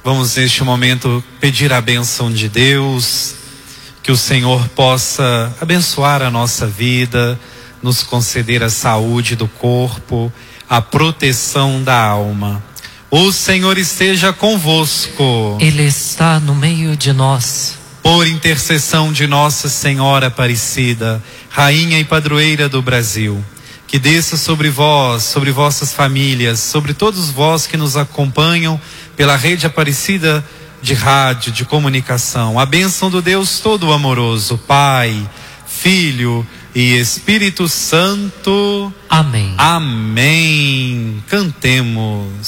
Vamos neste momento pedir a bênção de Deus, que o Senhor possa abençoar a nossa vida, nos conceder a saúde do corpo, a proteção da alma. O Senhor esteja convosco. Ele está no meio de nós. Por intercessão de Nossa Senhora Aparecida, Rainha e Padroeira do Brasil, que desça sobre vós, sobre vossas famílias, sobre todos vós que nos acompanham pela rede Aparecida de rádio, de comunicação, a bênção do Deus Todo-Amoroso, Pai, Filho e Espírito Santo. Amém. Amém. Cantemos.